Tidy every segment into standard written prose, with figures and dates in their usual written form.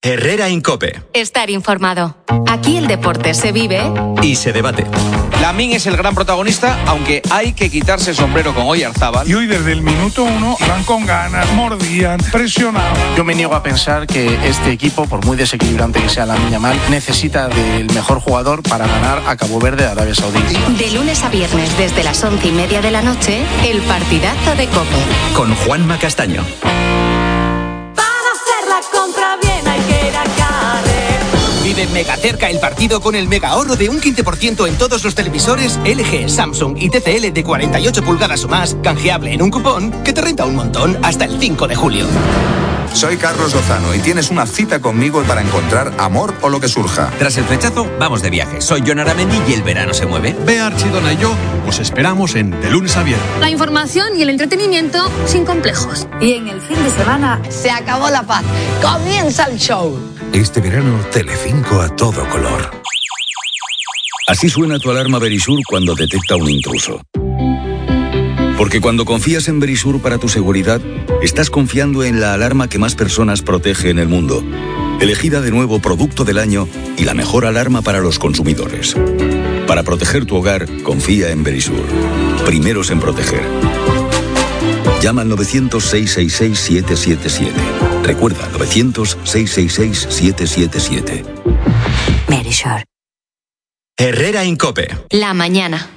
Herrera Incope. Estar informado. Aquí el deporte se vive y se debate. Lamine es el gran protagonista, aunque hay que quitarse el sombrero con Oyarzábal. Y hoy desde el minuto 1 van con ganas, mordían, presionaban. Yo me niego a pensar que este equipo, por muy desequilibrante que sea Lamine Yamal, necesita del mejor jugador para ganar a Cabo Verde, Arabia Saudí. De lunes a viernes desde las 11:30 de la noche, el partidazo de COPE. Con Juanma Castaño. Vive mega cerca el partido con el mega ahorro de un 15% en todos los televisores LG, Samsung y TCL de 48 pulgadas o más, canjeable en un cupón que te renta un montón hasta el 5 de julio. Soy Carlos Lozano y tienes una cita conmigo para encontrar amor o lo que surja. Tras el flechazo, vamos de viaje. Soy Jon Aramendi y el verano se mueve. Bea Archidona y yo os esperamos en De Lunes a Viernes. La información y el entretenimiento sin complejos. Y en el fin de semana se acabó la paz. Comienza el show. Este verano, Telecinco a todo color. Así suena tu alarma Verisur cuando detecta un intruso. Porque cuando confías en Verisur para tu seguridad, estás confiando en la alarma que más personas protege en el mundo. Elegida de nuevo Producto del Año y la mejor alarma para los consumidores. Para proteger tu hogar, confía en Verisur. Primeros en proteger. Llama al 900-666-777. Recuerda, 900-666-777. Verisur. Herrera Incope. La mañana.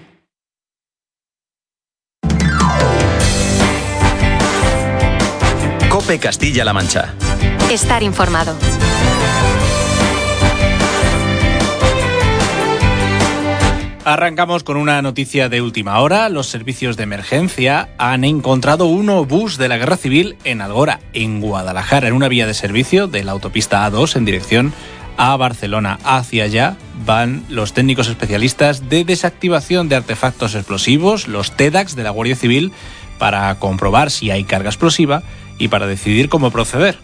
COPE Castilla-La Mancha. Estar informado. Arrancamos con una noticia de última hora. Los servicios de emergencia han encontrado un obús de la Guerra Civil en Algora, en Guadalajara, en una vía de servicio de la autopista A2 en dirección a Barcelona. Hacia allá van los técnicos especialistas de desactivación de artefactos explosivos, los TEDAX de la Guardia Civil, para comprobar si hay carga explosiva y para decidir cómo proceder.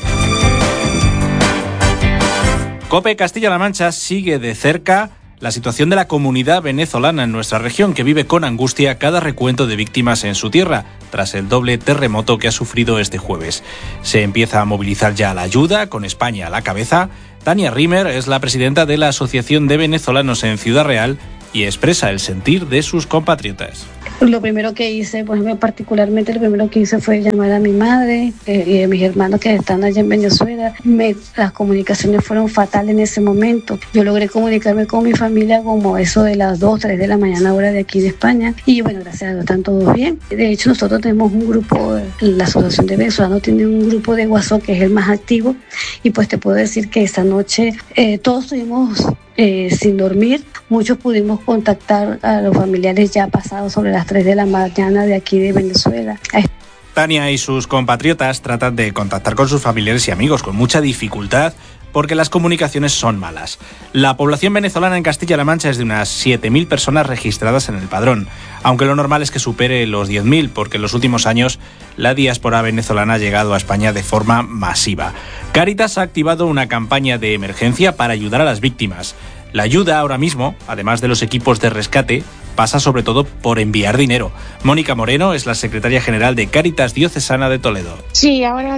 COPE Castilla-La Mancha sigue de cerca la situación de la comunidad venezolana en nuestra región, que vive con angustia cada recuento de víctimas en su tierra, tras el doble terremoto que ha sufrido este jueves. Se empieza a movilizar ya la ayuda, con España a la cabeza. Tania Rimer es la presidenta de la Asociación de Venezolanos en Ciudad Real y expresa el sentir de sus compatriotas. Lo primero que hice, pues particularmente lo primero que hice fue llamar a mi madre y a mis hermanos que están allá en Venezuela. Las comunicaciones fueron fatales en ese momento. Yo logré comunicarme con mi familia como eso de las 2, 3 de la mañana hora de aquí de España. Y bueno, gracias a Dios están todos bien. De hecho, nosotros tenemos un grupo, la Asociación de Venezolanos tiene un grupo de WhatsApp que es el más activo. Y pues te puedo decir que esta noche todos estuvimos sin dormir. Muchos pudimos contactar a los familiares ya pasados sobre las 3 de la mañana de aquí de Venezuela. Tania y sus compatriotas tratan de contactar con sus familiares y amigos con mucha dificultad porque las comunicaciones son malas. La población venezolana en Castilla-La Mancha es de unas 7.000 personas registradas en el padrón, aunque lo normal es que supere los 10.000 porque en los últimos años la diáspora venezolana ha llegado a España de forma masiva. Cáritas ha activado una campaña de emergencia para ayudar a las víctimas. La ayuda ahora mismo, además de los equipos de rescate, pasa sobre todo por enviar dinero. Mónica Moreno es la secretaria general de Cáritas Diocesana de Toledo. Sí, ahora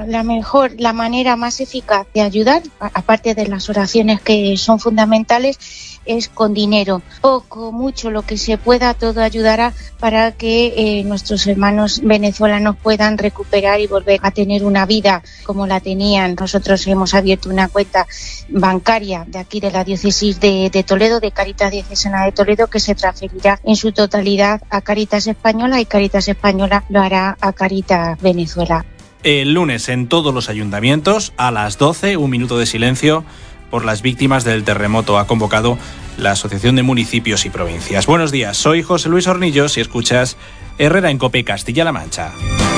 la manera más eficaz de ayudar, aparte de las oraciones que son fundamentales, es con dinero. Poco, mucho, lo que se pueda, todo ayudará para que nuestros hermanos venezolanos puedan recuperar y volver a tener una vida como la tenían. Nosotros hemos abierto una cuenta bancaria de aquí de la diócesis de Toledo, de Cáritas Diocesana de Toledo, que se transferirá en su totalidad a Cáritas Española y Cáritas Española lo hará a Cáritas Venezuela. El lunes en todos los ayuntamientos a las 12, un minuto de silencio por las víctimas del terremoto ha convocado la Asociación de Municipios y Provincias. Buenos días, soy José Luis Hornillos y escuchas Herrera en COPE Castilla-La Mancha.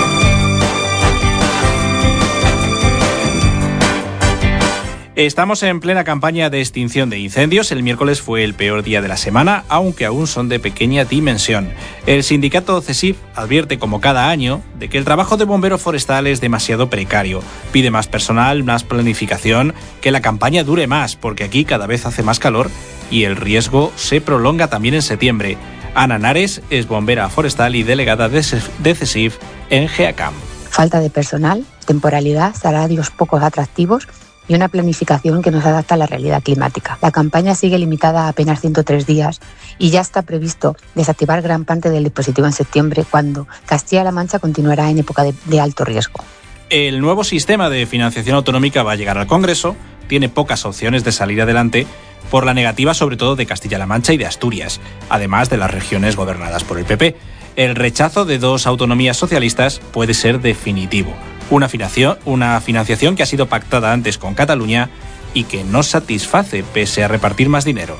Estamos en plena campaña de extinción de incendios. El miércoles fue el peor día de la semana, aunque aún son de pequeña dimensión. El sindicato CESIF advierte, como cada año, de que el trabajo de bombero forestal es demasiado precario. Pide más personal, más planificación, que la campaña dure más, porque aquí cada vez hace más calor y el riesgo se prolonga también en septiembre. Ana Nares es bombera forestal y delegada de CESIF en GEACAM. Falta de personal, temporalidad, salarios poco atractivos y una planificación que nos adapta a la realidad climática. La campaña sigue limitada a apenas 103 días y ya está previsto desactivar gran parte del dispositivo en septiembre, cuando Castilla-La Mancha continuará en época de alto riesgo. El nuevo sistema de financiación autonómica va a llegar al Congreso, tiene pocas opciones de salir adelante por la negativa sobre todo de Castilla-La Mancha y de Asturias, además de las regiones gobernadas por el PP. El rechazo de 2 autonomías socialistas puede ser definitivo. Una financiación que ha sido pactada antes con Cataluña y que no satisface pese a repartir más dinero.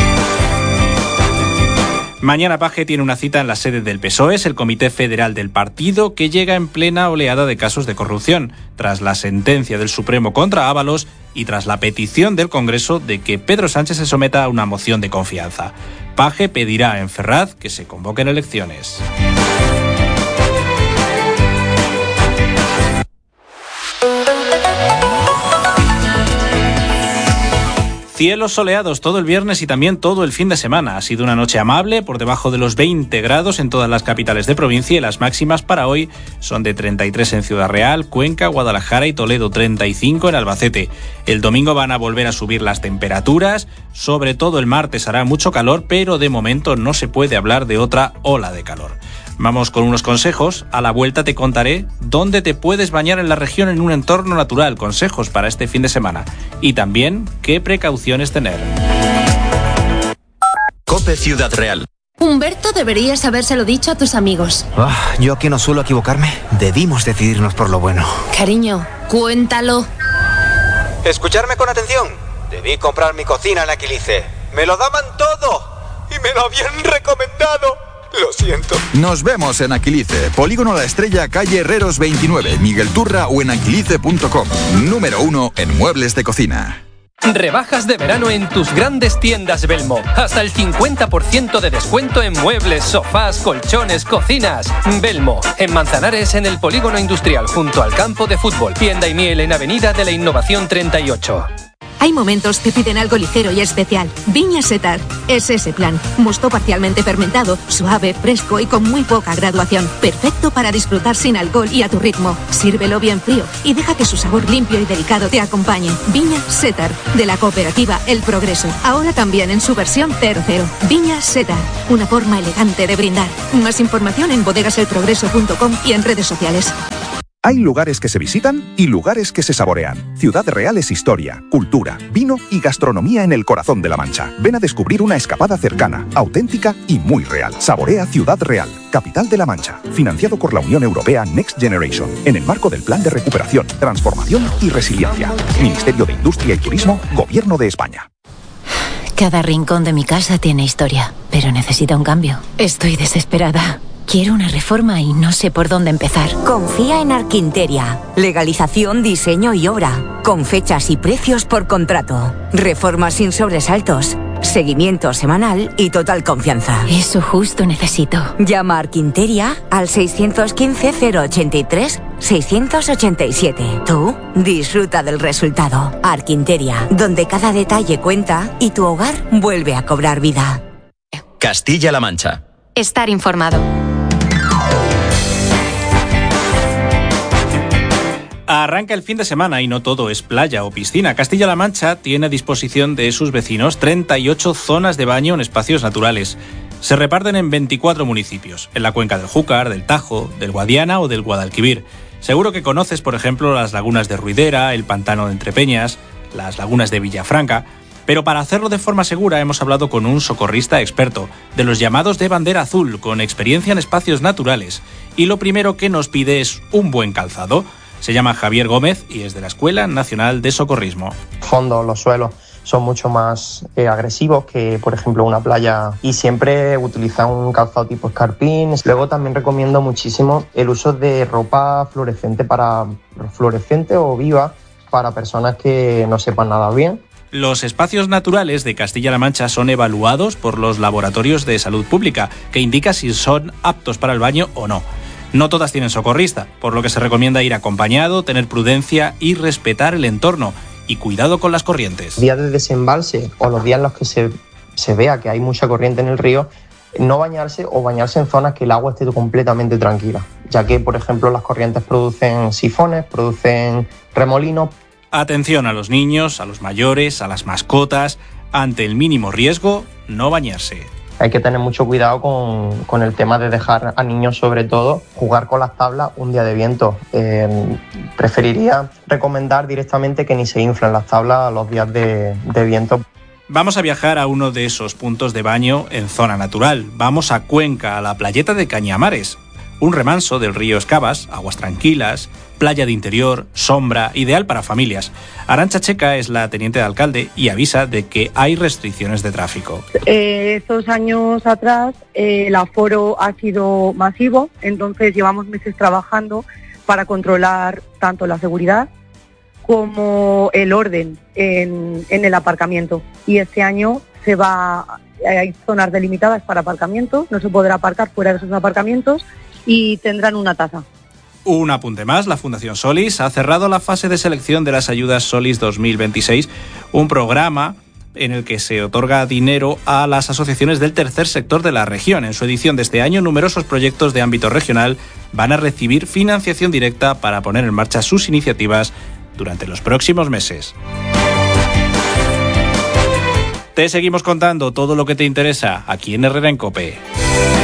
Mañana Paje tiene una cita en la sede del PSOE, el Comité Federal del partido, que llega en plena oleada de casos de corrupción, tras la sentencia del Supremo contra Ábalos y tras la petición del Congreso de que Pedro Sánchez se someta a una moción de confianza. Paje pedirá en Ferraz que se convoquen elecciones. Cielos soleados todo el viernes y también todo el fin de semana. Ha sido una noche amable, por debajo de los 20 grados en todas las capitales de provincia, y las máximas para hoy son de 33 en Ciudad Real, Cuenca, Guadalajara y Toledo, 35 en Albacete. El domingo van a volver a subir las temperaturas, sobre todo el martes hará mucho calor, pero de momento no se puede hablar de otra ola de calor. Vamos con unos consejos. A la vuelta te contaré dónde te puedes bañar en la región en un entorno natural, consejos para este fin de semana, y también qué precauciones tener. COPE Ciudad Real. Humberto, deberías habérselo dicho a tus amigos. Yo que no suelo equivocarme, debimos decidirnos por lo bueno. Cariño, cuéntalo. Escucharme con atención. Debí comprar mi cocina en Aquilice. Me lo daban todo y me lo habían recomendado. Lo siento. Nos vemos en Aquilice, Polígono La Estrella, calle Herreros 29, Miguel Turra o en aquilice.com. Número 1 en muebles de cocina. Rebajas de verano en tus grandes tiendas Belmo. Hasta el 50% de descuento en muebles, sofás, colchones, cocinas. Belmo, en Manzanares, en el Polígono Industrial, junto al campo de fútbol. Tienda y Miel en Avenida de la Innovación 38. Hay momentos que piden algo ligero y especial. Viña Setar es ese plan. Mosto parcialmente fermentado, suave, fresco y con muy poca graduación. Perfecto para disfrutar sin alcohol y a tu ritmo. Sírvelo bien frío y deja que su sabor limpio y delicado te acompañe. Viña Setar, de la cooperativa El Progreso. Ahora también en su versión 00. Viña Setar, una forma elegante de brindar. Más información en bodegaselprogreso.com y en redes sociales. Hay lugares que se visitan y lugares que se saborean. Ciudad Real es historia, cultura, vino y gastronomía en el corazón de La Mancha. Ven a descubrir una escapada cercana, auténtica y muy real. Saborea Ciudad Real, capital de La Mancha. Financiado por la Unión Europea Next Generation, en el marco del Plan de Recuperación, Transformación y Resiliencia. Ministerio de Industria y Turismo, Gobierno de España. Cada rincón de mi casa tiene historia, pero necesita un cambio. Estoy desesperada. Quiero una reforma y no sé por dónde empezar. Confía en Arquinteria. Legalización, diseño y obra. Con fechas y precios por contrato. Reformas sin sobresaltos. Seguimiento semanal y total confianza. Eso justo necesito. Llama a Arquinteria al 615-083-687. Tú disfruta del resultado. Arquinteria, donde cada detalle cuenta y tu hogar vuelve a cobrar vida. Castilla-La Mancha. Estar informado. Arranca el fin de semana y no todo es playa o piscina. Castilla-La Mancha tiene a disposición de sus vecinos 38 zonas de baño en espacios naturales. Se reparten en 24 municipios, en la cuenca del Júcar, del Tajo, del Guadiana o del Guadalquivir. Seguro que conoces, por ejemplo, las lagunas de Ruidera, el pantano de Entrepeñas, las lagunas de Villafranca. Pero para hacerlo de forma segura hemos hablado con un socorrista experto, de los llamados de bandera azul, con experiencia en espacios naturales. Y lo primero que nos pide es un buen calzado. Se llama Javier Gómez y es de la Escuela Nacional de Socorrismo. Los suelos son mucho más agresivos que, por ejemplo, una playa, y siempre utiliza un calzado tipo escarpín. Luego también recomiendo muchísimo el uso de ropa fluorescente o viva para personas que no sepan nadar bien. Los espacios naturales de Castilla-La Mancha son evaluados por los laboratorios de salud pública, que indica si son aptos para el baño o no. No todas tienen socorrista, por lo que se recomienda ir acompañado, tener prudencia y respetar el entorno. Y cuidado con las corrientes. Días de desembalse o los días en los que se vea que hay mucha corriente en el río, no bañarse o bañarse en zonas que el agua esté completamente tranquila, ya que, por ejemplo, las corrientes producen sifones, producen remolinos Atención a los niños, a los mayores, a las mascotas. Ante el mínimo riesgo, no bañarse. Hay que tener mucho cuidado con el tema de dejar a niños, sobre todo, jugar con las tablas un día de viento. Preferiría recomendar directamente que ni se inflen las tablas los días de viento. Vamos a viajar a uno de esos puntos de baño en zona natural. Vamos a Cuenca, a la playeta de Cañamares. Un remanso del río Escabas, aguas tranquilas, playa de interior, sombra, ideal para familias. Arantxa Checa es la teniente de alcalde y avisa de que hay restricciones de tráfico. Estos años atrás el aforo ha sido masivo, entonces llevamos meses trabajando para controlar tanto la seguridad como el orden en el aparcamiento. Y este año hay zonas delimitadas para aparcamientos, no se podrá aparcar fuera de esos aparcamientos y tendrán una tasa. Un apunte más, la Fundación Solis ha cerrado la fase de selección de las ayudas Solis 2026, un programa en el que se otorga dinero a las asociaciones del tercer sector de la región. En su edición de este año, numerosos proyectos de ámbito regional van a recibir financiación directa para poner en marcha sus iniciativas durante los próximos meses. Te seguimos contando todo lo que te interesa aquí en Herrera en COPE.